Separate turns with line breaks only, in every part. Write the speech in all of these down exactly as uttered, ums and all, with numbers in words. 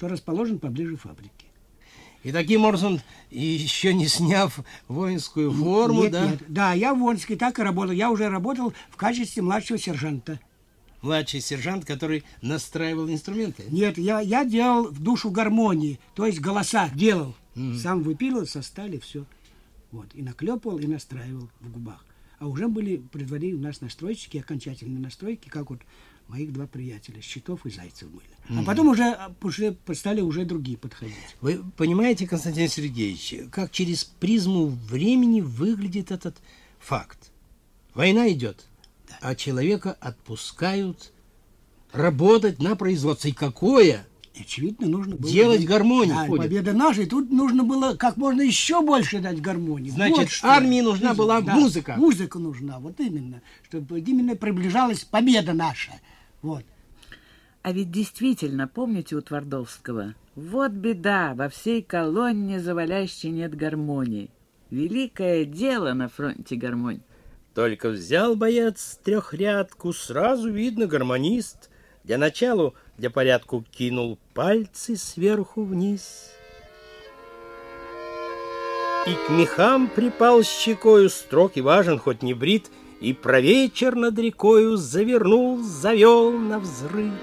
что расположен поближе фабрики.
И таким образом, еще не сняв воинскую форму,
нет,
да?
Нет. Да, я в Воинске так и работал. Я уже работал в качестве младшего сержанта.
Младший сержант, который настраивал инструменты?
Нет, я, я делал в душу гармонии, то есть голоса делал. Mm-hmm. Сам выпиливал со стали, все. Вот. И наклепывал, и настраивал в губах. А уже были при дворе у нас настройщики, окончательные настройки, как вот моих два приятеля, Щитов и Зайцев были. Mm-hmm. А потом уже, уже стали уже другие подходить.
Вы понимаете, Константин Сергеевич, как через призму времени выглядит этот факт? Война идет, да. А человека отпускают работать на производстве. И какое?
Очевидно, нужно было
делать
дать,
гармонию.
Да, победа наша, и тут нужно было как можно еще больше дать гармонии.
Значит,
вот
армии нужна музыка, была
да,
музыка.
Музыка нужна, вот именно, чтобы именно приближалась победа наша. Вот.
А ведь действительно, помните у Твардовского? Вот беда, во всей колонне завалящей нет гармонии. Великое дело на фронте гармонии.
Только взял боец трехрядку, сразу видно гармонист. Для начала, для порядку кинул пальцы сверху вниз. И к мехам припал щекою, строг и важен, хоть не брит, и про вечер над рекою завернул, завел на взрыв.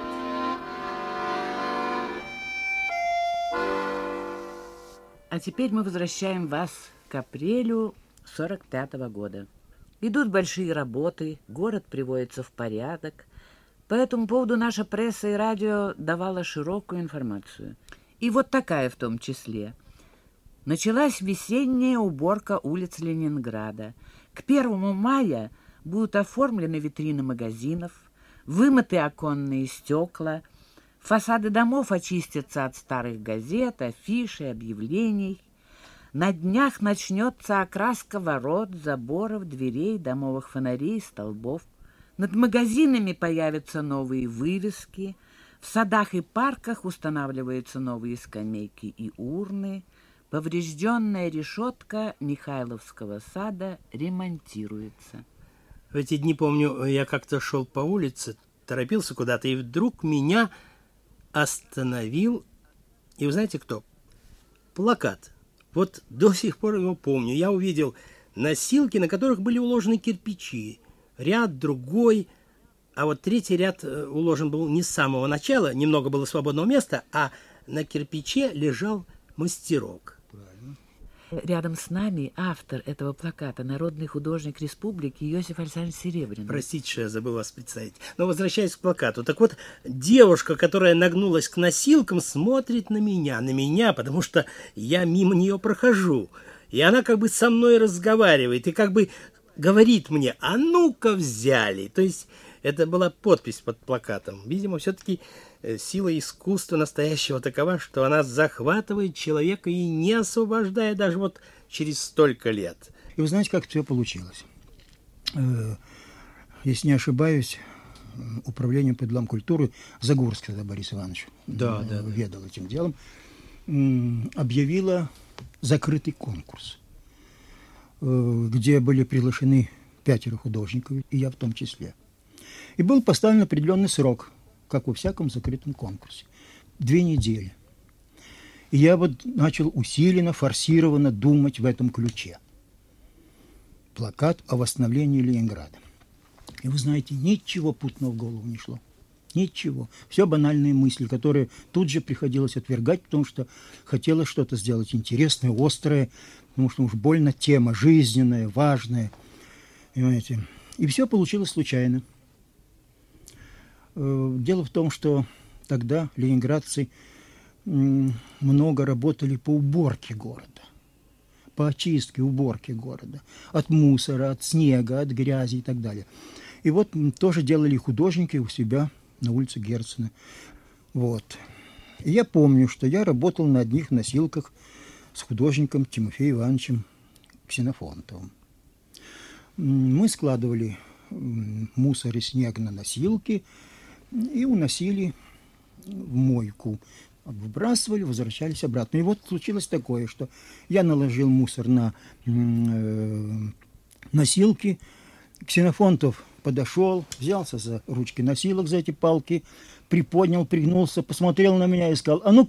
А теперь мы возвращаем вас к апрелю сорок пятого года. Идут большие работы, город приводится в порядок. По этому поводу наша пресса и радио давала широкую информацию. И вот такая в том числе. Началась весенняя уборка улиц Ленинграда. К первому мая будут оформлены витрины магазинов, вымыты оконные стекла, фасады домов очистятся от старых газет, афиш и объявлений. На днях начнется окраска ворот, заборов, дверей, домовых фонарей, столбов. Над магазинами появятся новые вывески, в садах и парках устанавливаются новые скамейки и урны, поврежденная решетка Михайловского сада ремонтируется.
В эти дни, помню, я как-то шел по улице, торопился куда-то, и вдруг меня остановил, и вы знаете кто? Плакат. Вот до сих пор его помню. Я увидел носилки, на которых были уложены кирпичи. Ряд, другой, а вот третий ряд уложен был не с самого начала, немного было свободного места, а на кирпиче лежал мастерок.
Рядом с нами автор этого плаката, народный художник республики Иосиф Александрович Серебряный.
Простите, что я забыл вас представить. Но возвращаясь к плакату. Так вот, девушка, которая нагнулась к носилкам, смотрит на меня, на меня, потому что я мимо нее прохожу. И она как бы со мной разговаривает и как бы говорит мне: а ну-ка взяли. То есть это была подпись под плакатом. Видимо, все-таки сила искусства настоящего такова, что она захватывает человека и не освобождает даже вот через столько лет.
И вы знаете, как это все получилось? Если не ошибаюсь, управлением по делам культуры Загорский, тогда Борис Иванович
да, да,
ведал этим делом, объявила закрытый конкурс, где были приглашены пятеро художников, и я в том числе. И был поставлен определенный срок, как во всяком закрытом конкурсе. Две недели. И я вот начал усиленно, форсированно думать в этом ключе. Плакат о восстановлении Ленинграда. И вы знаете, ничего путного в голову не шло. Ничего. Все банальные мысли, которые тут же приходилось отвергать, потому что хотелось что-то сделать интересное, острое, потому что уж больно тема жизненная, важная. Понимаете? И все получилось случайно. Дело в том, что тогда ленинградцы много работали по уборке города, по очистке, уборке города, от мусора, от снега, от грязи и так далее. И вот тоже делали художники у себя на улице Герцена. Вот. И я помню, что я работал на одних носилках с художником Тимофеем Ивановичем Ксенофонтовым. Мы складывали мусор и снег на носилки и уносили в мойку. Выбрасывали, возвращались обратно. И вот случилось такое, что я наложил мусор на э, носилки. Ксенофонтов подошел, взялся за ручки носилок, за эти палки, приподнял, пригнулся, посмотрел на меня и сказал: а ну